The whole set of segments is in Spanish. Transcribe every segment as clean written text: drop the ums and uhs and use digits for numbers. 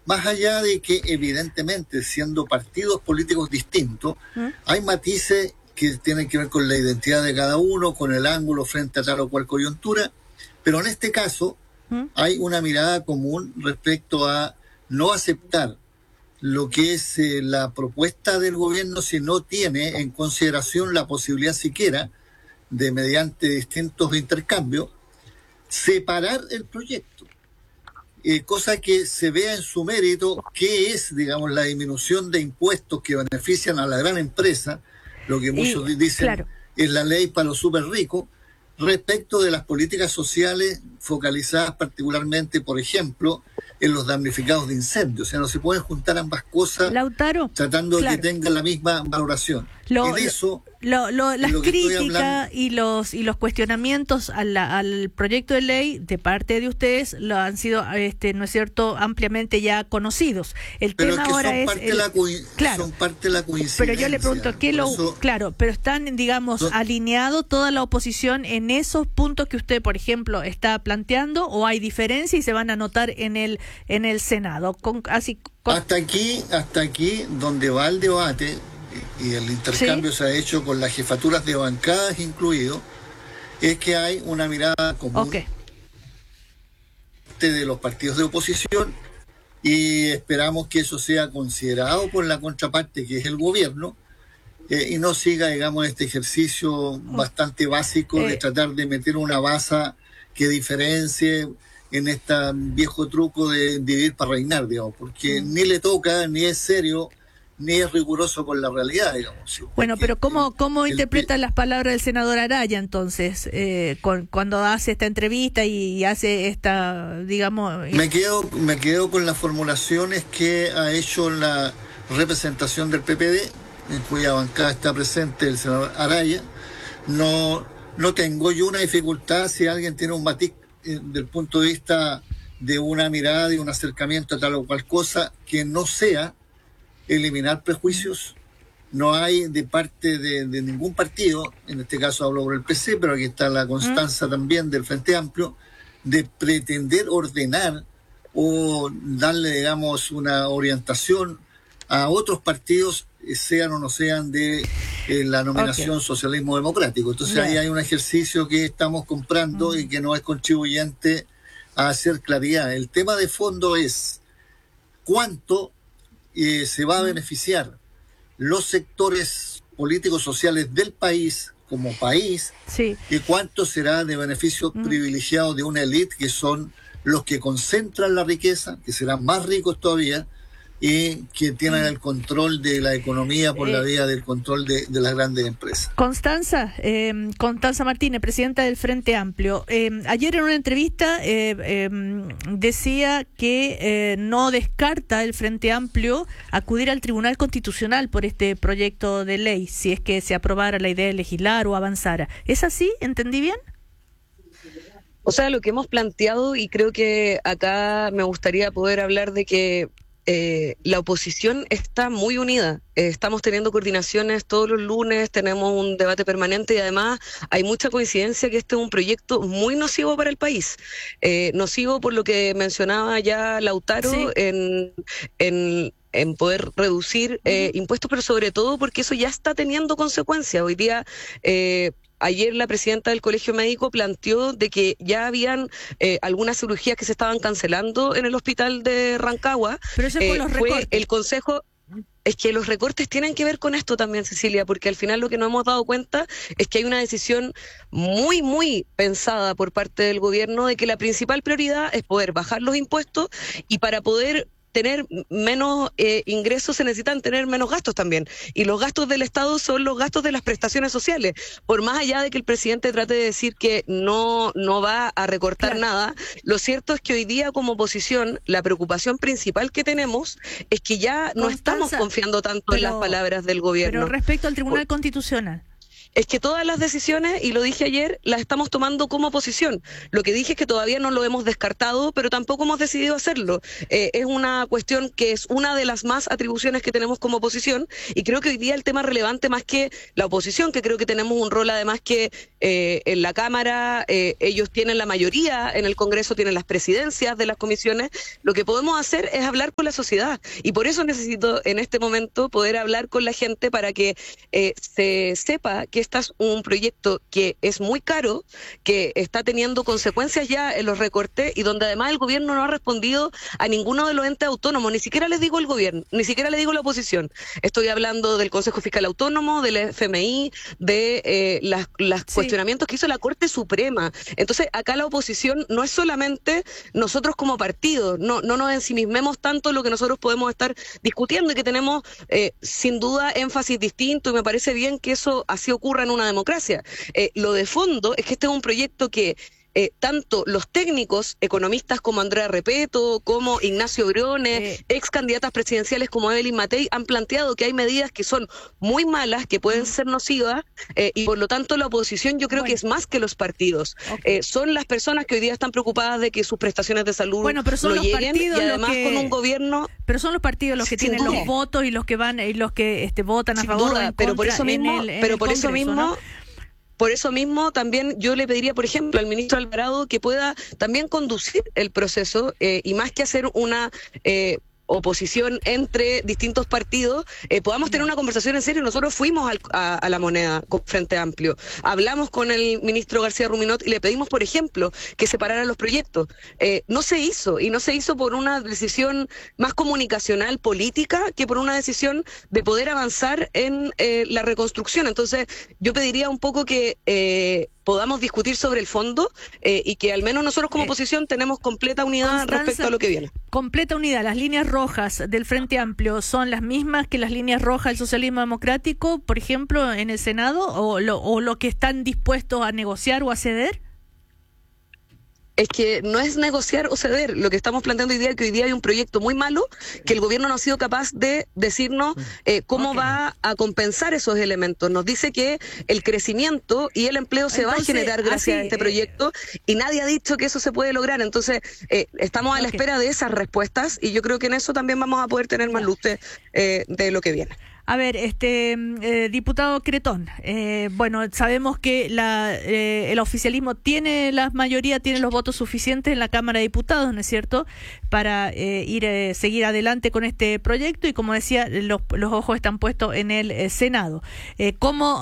Más allá de que evidentemente siendo partidos políticos distintos, hay matices que tienen que ver con la identidad de cada uno, con el ángulo frente a tal o cual coyuntura, pero en este caso hay una mirada común respecto a no aceptar lo que es la propuesta del gobierno si no tiene en consideración la posibilidad siquiera de, mediante distintos intercambios, separar el proyecto. Cosa que se vea en su mérito qué es, digamos, la disminución de impuestos que benefician a la gran empresa, lo que muchos dicen claro, es la ley para los súper ricos, respecto de las políticas sociales focalizadas particularmente, por ejemplo, en los damnificados de incendios. O sea, no se pueden juntar ambas cosas, Lautaro, tratando claro, de que tengan la misma valoración. Las críticas y los cuestionamientos al proyecto de ley de parte de ustedes lo han sido, no es cierto, ampliamente ya conocidos. El pero tema es que ahora es claro, son parte de la coincidencia. Pero yo le pregunto, claro, pero están, digamos, alineados toda la oposición en esos puntos que usted, por ejemplo, está planteando, o hay diferencia y se van a anotar en el Senado. Hasta aquí donde va el debate y el intercambio se ha hecho con las jefaturas de bancadas incluido, es que hay una mirada común de los partidos de oposición, y esperamos que eso sea considerado por la contraparte, que es el gobierno, y no siga, digamos, este ejercicio bastante básico de tratar de meter una baza que diferencie en este viejo truco de vivir para reinar, digamos, porque ni le toca, ni es serio, ni es riguroso con la realidad, digamos. Bueno, pero ¿cómo interpretan las palabras del senador Araya, entonces, cuando hace esta entrevista y hace esta, digamos... Me quedo con las formulaciones que ha hecho la representación del PPD, en cuya bancada está presente el senador Araya. No tengo yo una dificultad si alguien tiene un matiz del punto de vista de una mirada y un acercamiento a tal o cual cosa que no sea eliminar prejuicios. No hay de parte de ningún partido, en este caso hablo por el PC, pero aquí está la constancia también del Frente Amplio, de pretender ordenar o darle, digamos, una orientación a otros partidos, sean o no sean de la nominación socialismo democrático. Entonces ahí hay un ejercicio que estamos comprando y que no es contribuyente a hacer claridad. El tema de fondo es cuánto se va a beneficiar los sectores políticos sociales del país como país, y cuánto será de beneficio privilegiado de una élite que son los que concentran la riqueza, que serán más ricos todavía, y que tienen el control de la economía por la vía del control de las grandes empresas. Constanza Martínez, presidenta del Frente Amplio, ayer en una entrevista decía que no descarta el Frente Amplio acudir al Tribunal Constitucional por este proyecto de ley, si es que se aprobara la idea de legislar o avanzara. ¿Es así? ¿Entendí bien? O sea, lo que hemos planteado, y creo que acá me gustaría poder hablar de que la oposición está muy unida. Estamos teniendo coordinaciones todos los lunes, tenemos un debate permanente y además hay mucha coincidencia que este es un proyecto muy nocivo para el país. Nocivo por lo que mencionaba ya Lautaro en poder reducir impuestos, pero sobre todo porque eso ya está teniendo consecuencias. Hoy día... ayer la presidenta del Colegio Médico planteó de que ya habían algunas cirugías que se estaban cancelando en el hospital de Rancagua. Pero eso con los recortes. El consejo... Es que los recortes tienen que ver con esto también, Cecilia, porque al final lo que nos hemos dado cuenta es que hay una decisión muy, muy pensada por parte del gobierno de que la principal prioridad es poder bajar los impuestos, y para poder tener menos ingresos se necesitan tener menos gastos también, y los gastos del Estado son los gastos de las prestaciones sociales. Por más allá de que el presidente trate de decir que no va a recortar nada, lo cierto es que hoy día como oposición la preocupación principal que tenemos es que ya no estamos confiando tanto en las palabras del gobierno. Pero respecto al Tribunal Constitucional. es que todas las decisiones, y lo dije ayer, las estamos tomando como oposición. Lo que dije es que todavía no lo hemos descartado, pero tampoco hemos decidido hacerlo. Es una cuestión que es una de las más atribuciones que tenemos como oposición, y creo que hoy día el tema relevante más que la oposición, que creo que tenemos un rol además que en la Cámara, ellos tienen la mayoría, en el Congreso tienen las presidencias de las comisiones, lo que podemos hacer es hablar con la sociedad, y por eso necesito en este momento poder hablar con la gente para que se sepa que este es un proyecto que es muy caro, que está teniendo consecuencias ya en los recortes y donde además el gobierno no ha respondido a ninguno de los entes autónomos, ni siquiera les digo el gobierno, ni siquiera le digo la oposición. Estoy hablando del Consejo Fiscal Autónomo, del FMI, de los cuestionamientos que hizo la Corte Suprema. Entonces, acá la oposición no es solamente nosotros como partido, no nos ensimismemos tanto en lo que nosotros podemos estar discutiendo y que tenemos sin duda énfasis distinto, y me parece bien que eso así ocurra en una democracia. Lo de fondo es que este es un proyecto que tanto los técnicos, economistas como Andrea Repeto, como Ignacio Briones, ex candidatas presidenciales como Evelyn Matei, han planteado que hay medidas que son muy malas, que pueden ser nocivas, y por lo tanto la oposición yo creo que es más que los partidos. Son las personas que hoy día están preocupadas de que sus prestaciones de salud pero son no los lleguen, y además con un gobierno... Pero son los partidos los que tienen los votos y los que van y los que votan a favor o en contra, pero por eso mismo, ¿no? Por eso mismo también yo le pediría, por ejemplo, al ministro Alvarado que pueda también conducir el proceso, y más que hacer una oposición entre distintos partidos, podamos tener una conversación en serio. Nosotros fuimos a La Moneda con Frente Amplio, hablamos con el ministro García Ruminot y le pedimos, por ejemplo, que separaran los proyectos. No se hizo, y no se hizo por una decisión más comunicacional, política, que por una decisión de poder avanzar en la reconstrucción. Entonces, yo pediría un poco que podamos discutir sobre el fondo, y que al menos nosotros como oposición tenemos completa unidad, Constanza, respecto a lo que viene. Completa unidad. Las líneas rojas del Frente Amplio son las mismas que las líneas rojas del socialismo democrático, por ejemplo, en el Senado, o lo que están dispuestos a negociar o a ceder. Es que no es negociar o ceder. Lo que estamos planteando hoy día es que hoy día hay un proyecto muy malo que el gobierno no ha sido capaz de decirnos cómo va a compensar esos elementos. Nos dice que el crecimiento y el empleo se va a generar gracias a este proyecto, y nadie ha dicho que eso se puede lograr. Entonces, estamos a la espera de esas respuestas, y yo creo que en eso también vamos a poder tener más luz de lo que viene. A ver, diputado Cretón, bueno, sabemos que el oficialismo tiene la mayoría, tiene los votos suficientes en la Cámara de Diputados, ¿no es cierto?, para seguir adelante con este proyecto, y como decía, los ojos están puestos en el Senado. ¿Cómo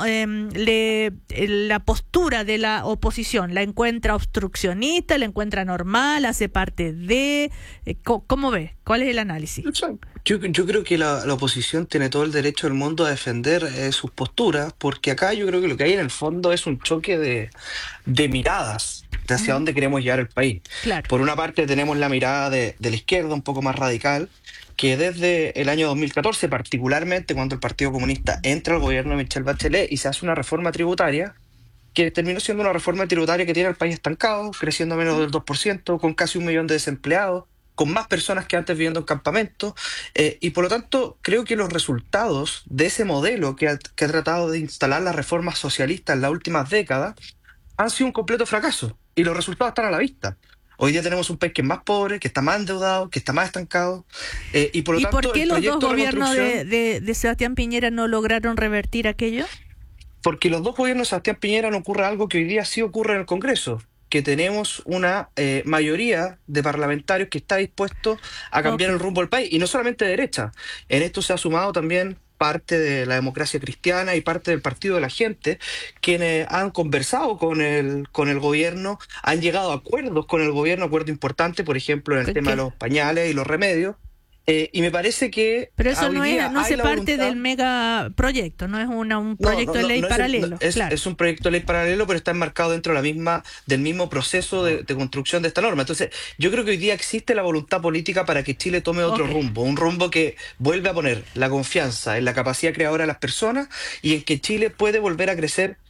la postura de la oposición? ¿La encuentra obstruccionista? ¿La encuentra normal? ¿Hace parte de...? ¿Cómo ve? ¿Cuál es el análisis? Yo creo que la oposición tiene todo el derecho del mundo a defender sus posturas, porque acá yo creo que lo que hay en el fondo es un choque de miradas de hacia dónde queremos llevar el país. Claro. Por una parte tenemos la mirada de la izquierda un poco más radical, que desde el año 2014, particularmente cuando el Partido Comunista entra al gobierno de Michelle Bachelet y se hace una reforma tributaria, que terminó siendo una reforma tributaria que tiene al país estancado, creciendo menos del 2%, con casi 1 millón de desempleados, con más personas que antes viviendo en campamentos, y por lo tanto creo que los resultados de ese modelo que ha tratado de instalar las reformas socialistas en las últimas décadas han sido un completo fracaso, y los resultados están a la vista. Hoy día tenemos un país que es más pobre, que está más endeudado, que está más estancado, y por lo tanto... ¿Y por qué los dos gobiernos de Sebastián Piñera no lograron revertir aquello? Porque los dos gobiernos de Sebastián Piñera no ocurre algo que hoy día sí ocurre en el Congreso, que tenemos una mayoría de parlamentarios que está dispuesto a cambiar el rumbo del país, y no solamente de derecha. En esto se ha sumado también parte de la democracia cristiana y parte del Partido de la Gente, quienes han conversado con el gobierno, han llegado a acuerdos con el gobierno, acuerdos importantes, por ejemplo, en el tema de los pañales y los remedios. Y me parece que... Pero eso no hace parte del megaproyecto, no es un proyecto de ley paralelo. Es un proyecto de ley paralelo, pero está enmarcado dentro de del mismo proceso de construcción de esta norma. Entonces, yo creo que hoy día existe la voluntad política para que Chile tome otro rumbo, un rumbo que vuelve a poner la confianza en la capacidad creadora de las personas y en que Chile puede volver a crecer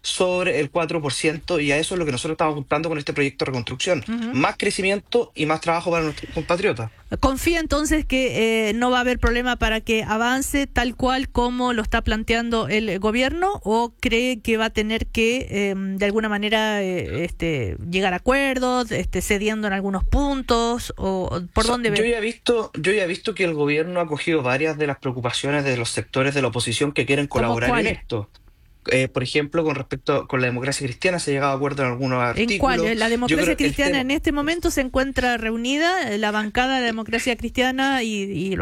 sobre el 4%, y a eso es lo que nosotros estamos apuntando con este proyecto de reconstrucción. Más crecimiento y más trabajo para nuestros compatriotas. ¿Confía entonces que no va a haber problema para que avance tal cual como lo está planteando el gobierno, o cree que va a tener que de alguna manera llegar a acuerdos, cediendo en algunos puntos, o por dónde ve? Yo ya he visto que el gobierno ha cogido varias de las preocupaciones de los sectores de la oposición que quieren colaborar en cuáles? esto. Por ejemplo, con respecto con la democracia cristiana se ha llegado a acuerdo en algunos ¿En cuál? artículos. La Yo democracia creo que el cristiana tema- en este momento se encuentra reunida, la bancada de democracia cristiana y